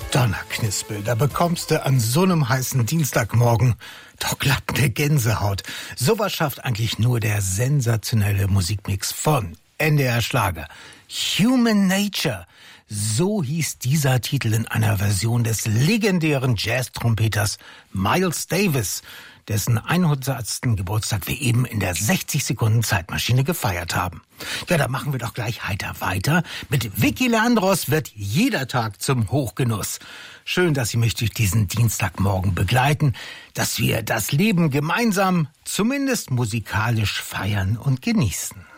Donnerknispel, da bekommst du an so einem heißen Dienstagmorgen doch glatt eine Gänsehaut. Sowas schafft eigentlich nur der sensationelle Musikmix von NDR Schlager. Human Nature. So hieß dieser Titel in einer Version des legendären Jazz-Trompeters Miles Davis, dessen 100. Geburtstag wir eben in der 60-Sekunden-Zeitmaschine gefeiert haben. Ja, da machen wir doch gleich heiter weiter. Mit Vicky Leandros wird jeder Tag zum Hochgenuss. Schön, dass Sie mich durch diesen Dienstagmorgen begleiten, dass wir das Leben gemeinsam, zumindest musikalisch, feiern und genießen.